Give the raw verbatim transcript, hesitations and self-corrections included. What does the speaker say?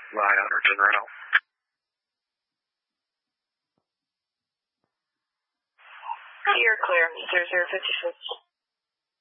nine hundred to Reno. You're clear, zero zero fifty-six.